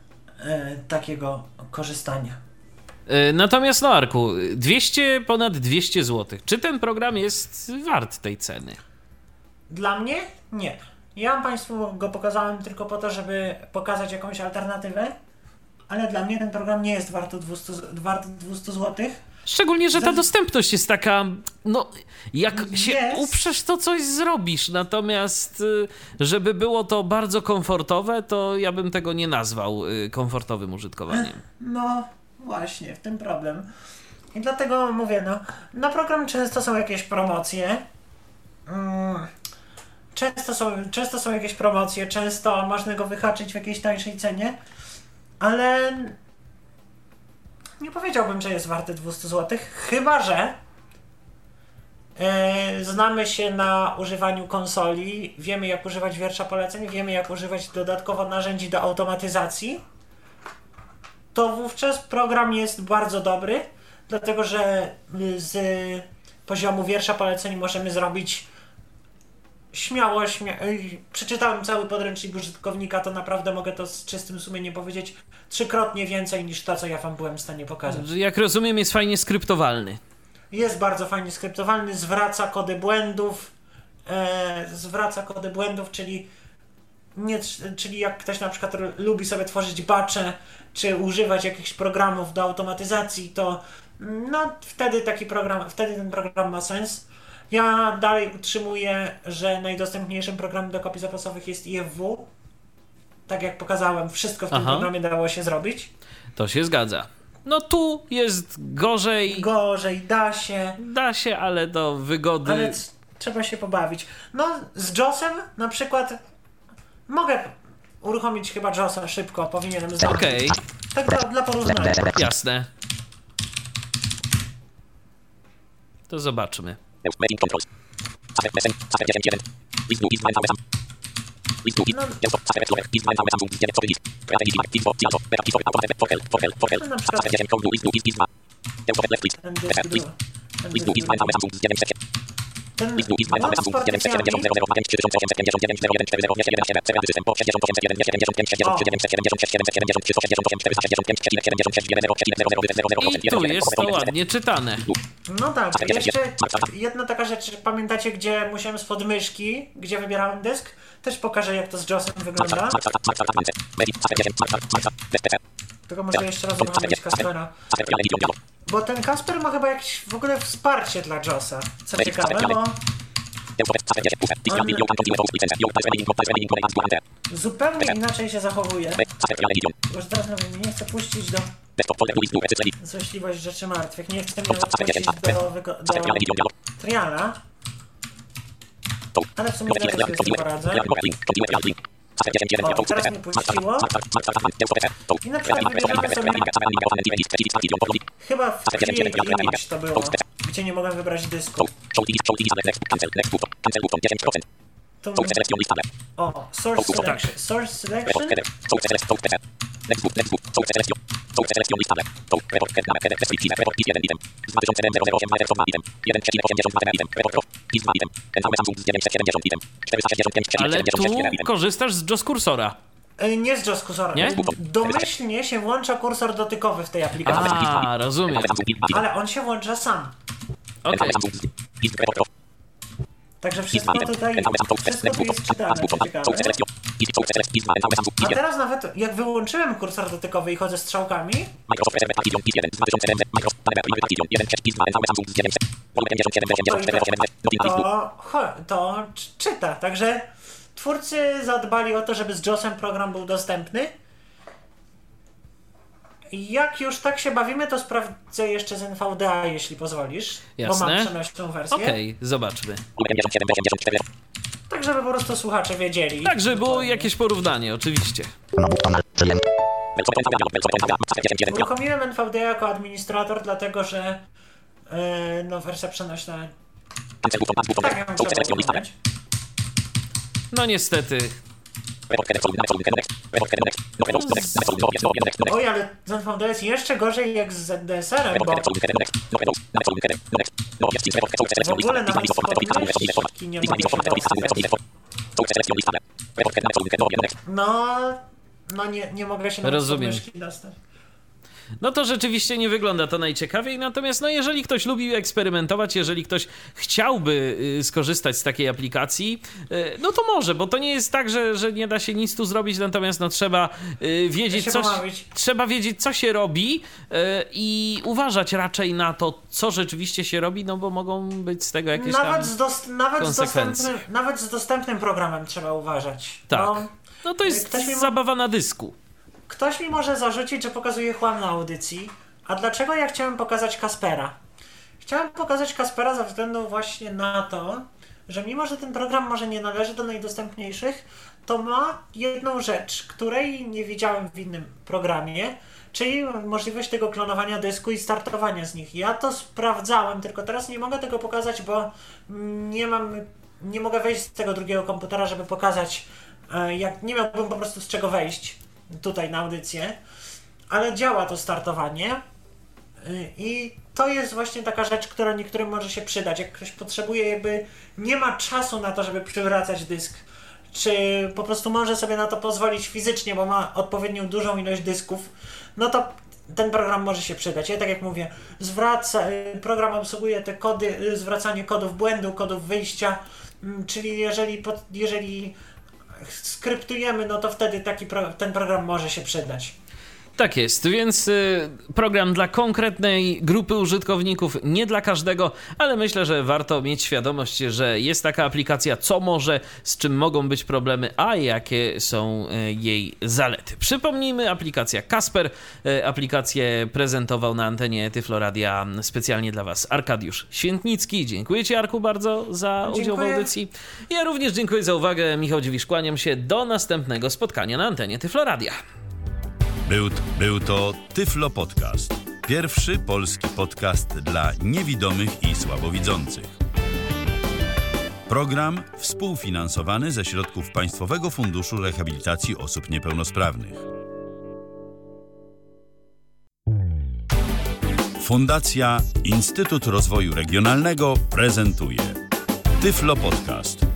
y, takiego korzystania. Natomiast no Arku, dwieście, ponad dwieście złotych. Czy ten program jest wart tej ceny? Dla mnie? Nie. Ja Państwu go pokazałem tylko po to, żeby pokazać jakąś alternatywę, ale dla mnie ten program nie jest wart dwieście złotych. Szczególnie, że ta dostępność jest taka, no jak się Jest. uprzesz, to coś zrobisz, natomiast żeby było to bardzo komfortowe, to ja bym tego nie nazwał komfortowym użytkowaniem. No właśnie, w tym problem. I dlatego mówię, no, na program często są jakieś promocje. Mm, często, są, często są jakieś promocje, często można go wyhaczyć w jakiejś tańszej cenie, ale nie powiedziałbym, że jest warty dwieście złotych, chyba że yy, znamy się na używaniu konsoli, wiemy jak używać wiersza poleceń, wiemy jak używać dodatkowo narzędzi do automatyzacji, to wówczas program jest bardzo dobry, dlatego że z poziomu wiersza poleceń możemy zrobić śmiało, śmia... przeczytałem cały podręcznik użytkownika, to naprawdę mogę to z czystym sumieniem powiedzieć, trzykrotnie więcej niż to, co ja wam byłem w stanie pokazać. Jak rozumiem, jest fajnie skryptowalny. Jest bardzo fajnie skryptowalny, zwraca kody błędów, e, zwraca kody błędów, czyli nie, czyli jak ktoś na przykład lubi sobie tworzyć batche, czy używać jakichś programów do automatyzacji, to no wtedy taki program, wtedy ten program ma sens. Ja dalej utrzymuję, że najdostępniejszym programem do kopii zapasowych jest I F W. Tak jak pokazałem, wszystko w tym Aha. programie dało się zrobić. To się zgadza. No tu jest gorzej. Gorzej, da się. Da się, ale do wygody. Ale c- trzeba się pobawić. No z JOSem na przykład mogę uruchomić chyba JOSa szybko, powinienem zdać. Okej, Tak dla, dla porównania. jasne. To zobaczmy. Making controls. Aspect message. Aspect jeden jeden. List to is nine thousand. List to is. Jest aspect explorer. Is nine thousand. dziewięć list. Create list. Team for Tiazo. Beta piso. Automatic. Forkel. Forkel. Forkel. No na przykład Aspect jeden. Code. List to is. Is dwa. Jest left list. ten dysk List. był. Ten List dysk to is był. nine thousand. dziewięć ten błąd z partycjami... I tu jest to ładnie czytane. No tak, jeszcze jedna taka rzecz, pamiętacie, gdzie musiałem z podmyszki, gdzie wybierałem dysk? Też pokażę, jak to z JAWSem wygląda. Tylko może jeszcze raz uruchomić Kaspera. Bo ten Kasper ma chyba jakieś w ogóle wsparcie dla JAWSa. Co ciekawe, bo... On zupełnie inaczej się zachowuje. Już teraz nie chcę puścić do... Złośliwość rzeczy martwych. Nie chcę mnie puścić do, do triala. Ale w sumie zaraz sobie z tym poradzę. O, teraz mnie puściło. I na przykład wybierzemy sobie... Chyba w Create Image to było, gdzie nie mogłem wybrać dysku. Tu... O, Source Selection. Source Selection. Ale tu korzystasz z JAWS kursora. Nie z JAWS kursora. Nie? Domyślnie się włącza kursor dotykowy w tej aplikacji. A, rozumiem. Ale on się włącza sam. Okej. Także wszystko tutaj, wszystko tu jest czytane, co ciekawe. A teraz nawet jak wyłączyłem kursor dotykowy i chodzę strzałkami, to, to, to czyta. Także twórcy zadbali o to, żeby z JAWSem program był dostępny. Jak już tak się bawimy, to sprawdzę jeszcze z N V D A, jeśli pozwolisz. Jasne. Bo mam przenośną wersję. Okej, okay, zobaczmy. Tak, żeby po prostu słuchacze wiedzieli. Tak, żeby było jakieś porównanie, oczywiście. Uruchomiłem N V D A jako administrator, dlatego że yy, no, wersja przenośna... Tak, ja bym trzeba uruchomić. No niestety. Oj, ale z N V D A jest jeszcze gorzej jak z Z D S R-em, bo w ogóle nawet z podmyszki nie mogę się dostać. No, no nie, nie mogę się nawet z podmyszki dostać. No to rzeczywiście nie wygląda to najciekawiej, natomiast no jeżeli ktoś lubi eksperymentować, jeżeli ktoś chciałby y, skorzystać z takiej aplikacji, y, no to może, bo to nie jest tak, że, że nie da się nic tu zrobić, natomiast no trzeba y, wiedzieć, co, trzeba wiedzieć, co się robi y, i uważać raczej na to, co rzeczywiście się robi, no bo mogą być z tego jakieś nawet tam z dost- nawet konsekwencje. Z dostępnym, nawet z dostępnym programem trzeba uważać. Tak, bo no to jest mi zabawa na dysku. Ktoś mi może zarzucić, że pokazuję chłam na audycji. A dlaczego ja chciałem pokazać Kaspera? Chciałem pokazać Kaspera ze względu właśnie na to, że mimo, że ten program może nie należy do najdostępniejszych, to ma jedną rzecz, której nie widziałem w innym programie, czyli możliwość tego klonowania dysku i startowania z nich. Ja to sprawdzałem, tylko teraz nie mogę tego pokazać, bo nie mam, nie mogę wejść z tego drugiego komputera, żeby pokazać, jak nie miałbym po prostu z czego wejść tutaj na audycję, ale działa to startowanie i to jest właśnie taka rzecz, która niektórym może się przydać. Jak ktoś potrzebuje, jakby nie ma czasu na to, żeby przywracać dysk, czy po prostu może sobie na to pozwolić fizycznie, bo ma odpowiednią dużą ilość dysków, no to ten program może się przydać. Ja tak jak mówię, zwraca, program obsługuje te kody, zwracanie kodów błędu, kodów wyjścia, czyli jeżeli, jeżeli skryptujemy, no to wtedy taki pro, ten program może się przydać. Tak jest, więc y, program dla konkretnej grupy użytkowników, nie dla każdego, ale myślę, że warto mieć świadomość, że jest taka aplikacja, co może, z czym mogą być problemy, a jakie są y, jej zalety. Przypomnijmy, aplikacja Kasper, y, aplikację prezentował na antenie Tyfloradia specjalnie dla Was Arkadiusz Świętnicki. Dziękuję Ci, Arku, bardzo za Dziękuję. udział w audycji. Ja również dziękuję za uwagę. Michał Dziwisz, kłaniam się do następnego spotkania na antenie Tyfloradia. Był, był to Tyflo Podcast. Pierwszy polski podcast dla niewidomych i słabowidzących. Program współfinansowany ze środków Państwowego Funduszu Rehabilitacji Osób Niepełnosprawnych. Fundacja Instytut Rozwoju Regionalnego prezentuje Tyflo Podcast.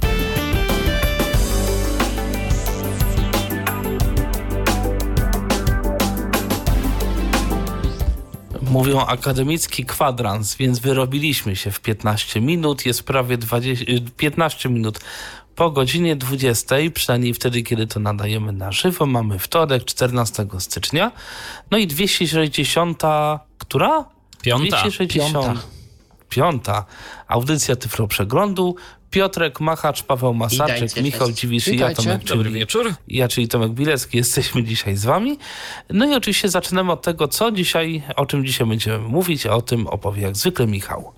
Mówią akademicki kwadrans, więc wyrobiliśmy się w piętnaście minut. Jest prawie dwadzieścia, piętnaście minut po godzinie dwudziestej, przynajmniej wtedy, kiedy to nadajemy na żywo. Mamy wtorek, czternastego stycznia. No i dwieście sześćdziesiąta... Która? Piąta. dwieście sześćdziesiąta. Piąta. Audycja Tyflo Przeglądu. Piotrek Machacz, Paweł Masarczyk, Witajcie, Michał cześć. Dziwisz i ja, Tomek, Dobry czyli, wieczór. ja, czyli Tomek Bilecki. Jesteśmy dzisiaj z wami. No i oczywiście zaczynamy od tego, co dzisiaj, o czym dzisiaj będziemy mówić, a o tym opowie jak zwykle Michał.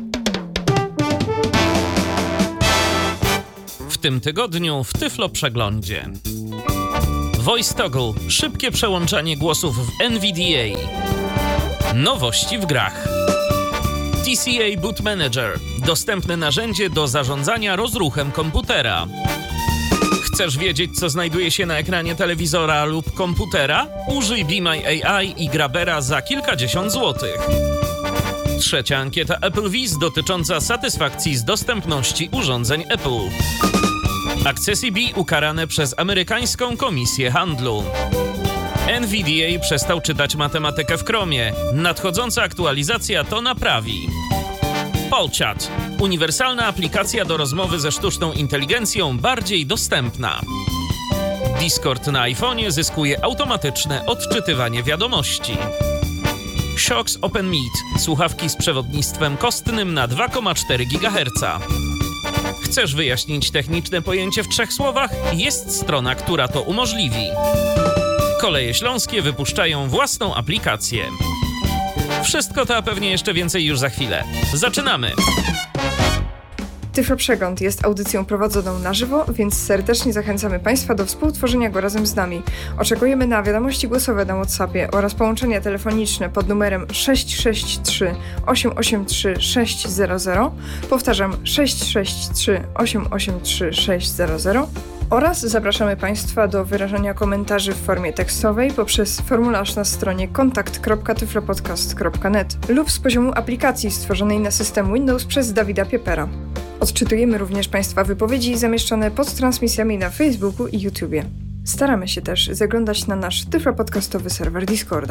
W tym tygodniu w Tyflo Przeglądzie. Voice Toggle. Szybkie przełączanie głosów w N V D A. Nowości w grach. T C A Boot Manager. Dostępne narzędzie do zarządzania rozruchem komputera. Chcesz wiedzieć, co znajduje się na ekranie telewizora lub komputera? Użyj Be My A I i Grabera za kilkadziesiąt złotych. Trzecia ankieta Apple Viz dotycząca satysfakcji z dostępności urządzeń Apple. Accessibi ukarane przez amerykańską komisję handlu. N V D A przestał czytać matematykę w Chromie. Nadchodząca aktualizacja to naprawi. Polchat. Uniwersalna aplikacja do rozmowy ze sztuczną inteligencją, bardziej dostępna. Discord na iPhonie zyskuje automatyczne odczytywanie wiadomości. Shocks OpenMeet. Słuchawki z przewodnictwem kostnym na dwa przecinek cztery gigaherca. Chcesz wyjaśnić techniczne pojęcie w trzech słowach? Jest strona, która to umożliwi. Koleje Śląskie wypuszczają własną aplikację. Wszystko to, a pewnie jeszcze więcej już za chwilę. Zaczynamy! Tyflo Przegląd jest audycją prowadzoną na żywo, więc serdecznie zachęcamy Państwa do współtworzenia go razem z nami. Oczekujemy na wiadomości głosowe na WhatsAppie oraz połączenia telefoniczne pod numerem sześć sześć trzy osiem osiem trzy sześć zero zero, powtarzam sześć sześć trzy osiem osiem trzy sześć zero zero, oraz zapraszamy Państwa do wyrażania komentarzy w formie tekstowej poprzez formularz na stronie kontakt kropka tyflopodcast kropka net lub z poziomu aplikacji stworzonej na system Windows przez Dawida Piepera. Odczytujemy również Państwa wypowiedzi zamieszczone pod transmisjami na Facebooku i YouTubie. Staramy się też zaglądać na nasz tyflopodcastowy serwer Discorda.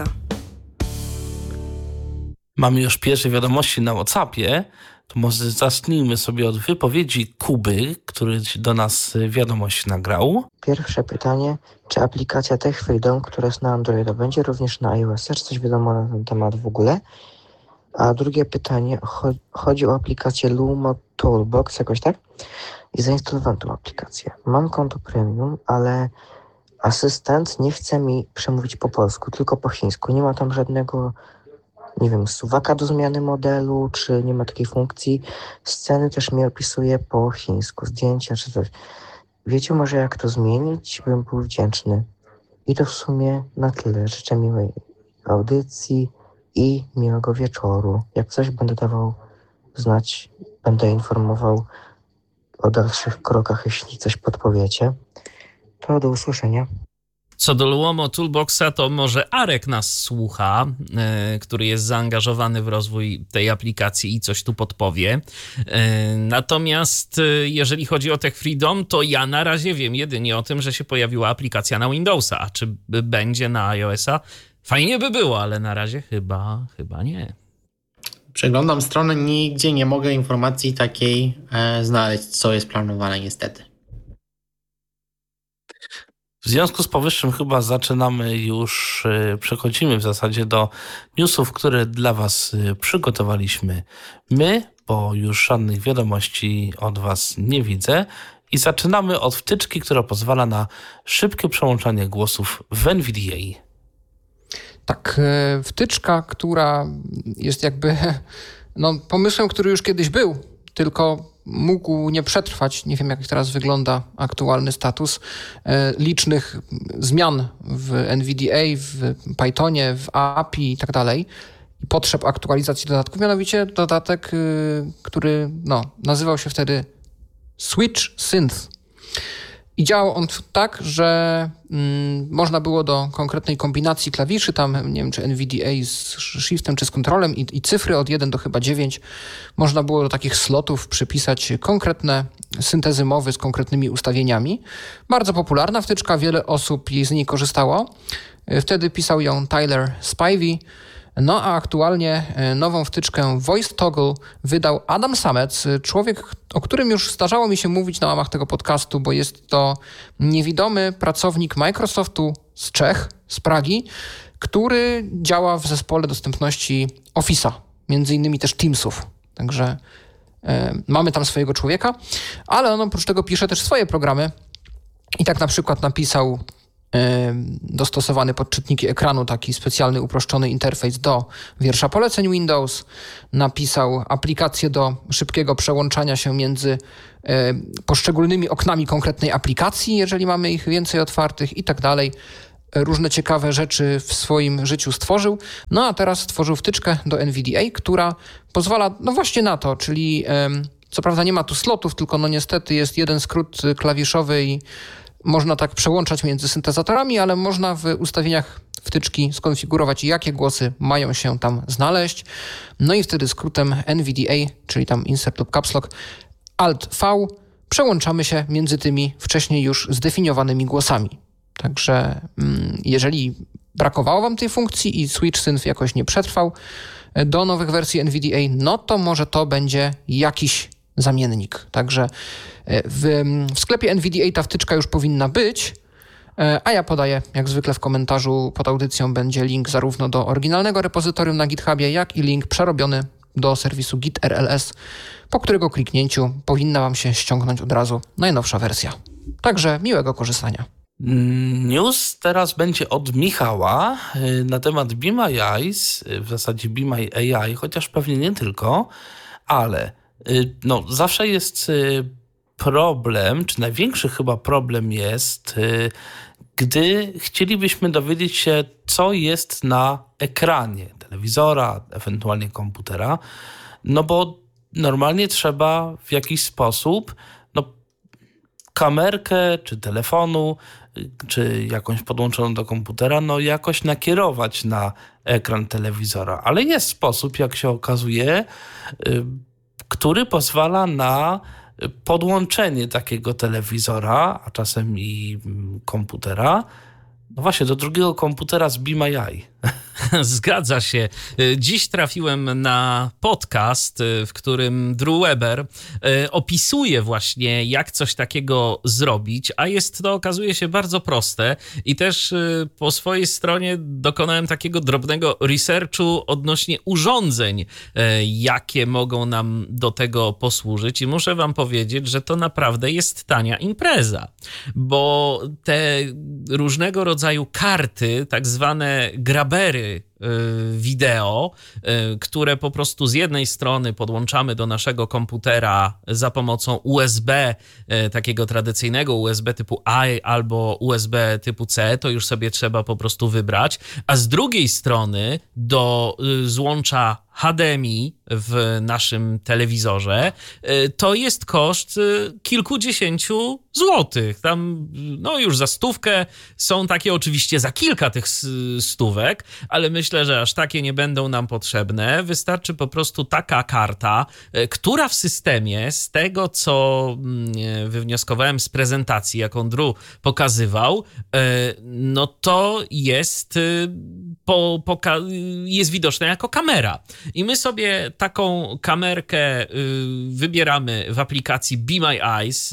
Mamy już pierwsze wiadomości na WhatsAppie. To może zacznijmy sobie od wypowiedzi Kuby, który do nas wiadomość nagrał. Pierwsze pytanie, czy aplikacja Tech Freedom, która jest na Androida, będzie również na iOS? Czy coś wiadomo na ten temat w ogóle? A drugie pytanie, cho- chodzi o aplikację Lumo Toolbox, jakoś tak? I zainstalowałem tą aplikację. Mam konto premium, ale asystent nie chce mi przemówić po polsku, tylko po chińsku. Nie ma tam żadnego, nie wiem, suwaka do zmiany modelu, czy nie ma takiej funkcji. Sceny też mi opisuje po chińsku, zdjęcia czy coś. Wiecie może jak to zmienić? Bym był wdzięczny. I to w sumie na tyle. Życzę miłej audycji i miłego wieczoru. Jak coś będę dawał znać, będę informował o dalszych krokach, jeśli coś podpowiecie. To do usłyszenia. Co do Luomo Toolboxa, to może Arek nas słucha, yy, który jest zaangażowany w rozwój tej aplikacji i coś tu podpowie. Yy, natomiast yy, jeżeli chodzi o Tech Freedom, to ja na razie wiem jedynie o tym, że się pojawiła aplikacja na Windowsa. A czy b- będzie na iOS-a? Fajnie by było, ale na razie chyba, chyba nie. Przeglądam stronę, nigdzie nie mogę informacji takiej e, znaleźć, co jest planowane niestety. W związku z powyższym chyba zaczynamy już, przechodzimy w zasadzie do newsów, które dla Was przygotowaliśmy my, bo już żadnych wiadomości od Was nie widzę. I zaczynamy od wtyczki, która pozwala na szybkie przełączanie głosów w N V D A. Tak, wtyczka, która jest jakby no, pomysłem, który już kiedyś był, tylko mógł nie przetrwać, nie wiem jak teraz wygląda aktualny status, e, licznych zmian w N V D A, w Pythonie, w A P I i tak dalej, i potrzeb aktualizacji dodatków, mianowicie dodatek, y, który no, nazywał się wtedy Switch Synth. I działał on tak, że mm, można było do konkretnej kombinacji klawiszy, tam nie wiem, czy N V D A z shiftem, czy z kontrolem i, i cyfry od jeden do chyba dziewięć, można było do takich slotów przypisać konkretne syntezy mowy z konkretnymi ustawieniami. Bardzo popularna wtyczka, wiele osób z niej korzystało. Wtedy pisał ją Tyler Spivey. No a aktualnie nową wtyczkę Voice Toggle wydał Adam Samec, człowiek, o którym już zdarzało mi się mówić na łamach tego podcastu, bo jest to niewidomy pracownik Microsoftu z Czech, z Pragi, który działa w zespole dostępności Office'a, między innymi też Teamsów. Także e, mamy tam swojego człowieka, ale on oprócz tego pisze też swoje programy i tak na przykład napisał dostosowany pod czytniki ekranu, taki specjalny, uproszczony interfejs do wiersza poleceń Windows. Napisał aplikację do szybkiego przełączania się między poszczególnymi oknami konkretnej aplikacji, jeżeli mamy ich więcej otwartych i tak dalej. Różne ciekawe rzeczy w swoim życiu stworzył. No a teraz stworzył wtyczkę do N V D A, która pozwala no właśnie na to, czyli co prawda nie ma tu slotów, tylko no niestety jest jeden skrót klawiszowy i można tak przełączać między syntezatorami, ale można w ustawieniach wtyczki skonfigurować, jakie głosy mają się tam znaleźć. No i wtedy skrótem N V D A, czyli tam insert lub caps lock, alt V, przełączamy się między tymi wcześniej już zdefiniowanymi głosami. Także jeżeli brakowało wam tej funkcji i Switch Synth jakoś nie przetrwał do nowych wersji N V D A, no to może to będzie jakiś zamiennik. Także w, w sklepie N V D A ta wtyczka już powinna być, a ja podaję, jak zwykle w komentarzu pod audycją będzie link zarówno do oryginalnego repozytorium na GitHubie, jak i link przerobiony do serwisu Git R L S, po którego kliknięciu powinna wam się ściągnąć od razu najnowsza wersja. Także miłego korzystania. News teraz będzie od Michała na temat Be My Eyes, w zasadzie Be My A I, chociaż pewnie nie tylko, ale no, zawsze jest problem, czy największy chyba problem jest, gdy chcielibyśmy dowiedzieć się, co jest na ekranie telewizora, ewentualnie komputera, no bo normalnie trzeba w jakiś sposób no, kamerkę, czy telefonu, czy jakąś podłączoną do komputera, no jakoś nakierować na ekran telewizora. Ale jest sposób, jak się okazuje, który pozwala na podłączenie takiego telewizora, a czasem i komputera, no właśnie, do drugiego komputera z Be My Eye. Zgadza się. Dziś trafiłem na podcast, w którym Drew Weber opisuje właśnie, jak coś takiego zrobić, a jest to, okazuje się, bardzo proste i też po swojej stronie dokonałem takiego drobnego researchu odnośnie urządzeń, jakie mogą nam do tego posłużyć i muszę wam powiedzieć, że to naprawdę jest tania impreza, bo te różnego rodzaju karty, tak zwane grabery wideo, które po prostu z jednej strony podłączamy do naszego komputera za pomocą U S B, takiego tradycyjnego U S B typu A albo U S B typu C, to już sobie trzeba po prostu wybrać, a z drugiej strony do złącza H D M I w naszym telewizorze, to jest koszt kilkudziesięciu złotych. Tam no już za stówkę są takie oczywiście za kilka tych stówek, ale myślę, że aż takie nie będą nam potrzebne. Wystarczy po prostu taka karta, która w systemie, z tego co wywnioskowałem z prezentacji, jaką Drew pokazywał, no to jest, po, po, jest widoczna jako kamera. I my sobie taką kamerkę wybieramy w aplikacji Be My Eyes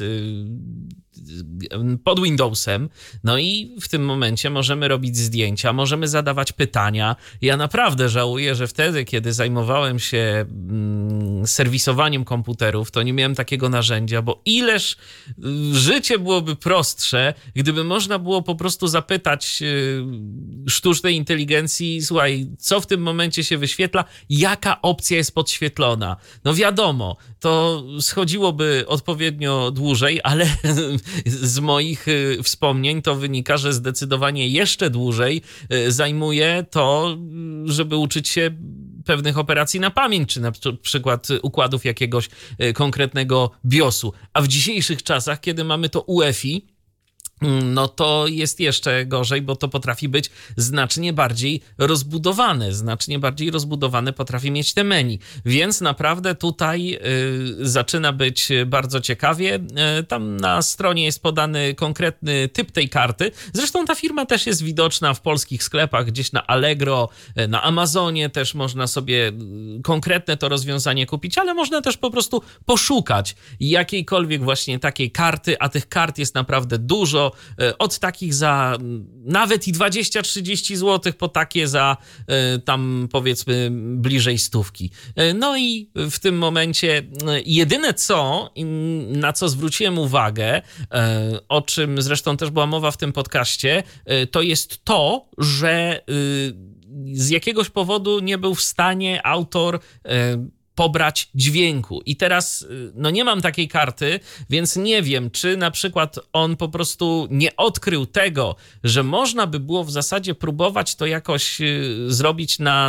pod Windowsem, no i w tym momencie możemy robić zdjęcia, możemy zadawać pytania. Ja naprawdę żałuję, że wtedy, kiedy zajmowałem się serwisowaniem komputerów, to nie miałem takiego narzędzia, bo ileż życie byłoby prostsze, gdyby można było po prostu zapytać sztucznej inteligencji, słuchaj, co w tym momencie się wyświetla, jaka opcja jest podświetlona. No wiadomo, to schodziłoby odpowiednio dłużej, ale z moich wspomnień to wynika, że zdecydowanie jeszcze dłużej zajmuje to, żeby uczyć się pewnych operacji na pamięć, czy na przykład układów jakiegoś konkretnego BIOSu. A w dzisiejszych czasach, kiedy mamy to U E F I, no to jest jeszcze gorzej, bo to potrafi być znacznie bardziej rozbudowane. Znacznie bardziej rozbudowane potrafi mieć te menu. Więc naprawdę tutaj y, zaczyna być bardzo ciekawie. Y, tam na stronie jest podany konkretny typ tej karty. Zresztą ta firma też jest widoczna w polskich sklepach, gdzieś na Allegro, y, na Amazonie też można sobie y, konkretne to rozwiązanie kupić, ale można też po prostu poszukać jakiejkolwiek właśnie takiej karty, a tych kart jest naprawdę dużo. Od takich za nawet i dwadzieścia trzydzieści złotych po takie za tam powiedzmy bliżej stówki. No i w tym momencie jedyne co, na co zwróciłem uwagę, o czym zresztą też była mowa w tym podcaście, to jest to, że z jakiegoś powodu nie był w stanie autor pobrać dźwięku. I teraz no nie mam takiej karty, więc nie wiem, czy na przykład on po prostu nie odkrył tego, że można by było w zasadzie próbować to jakoś zrobić na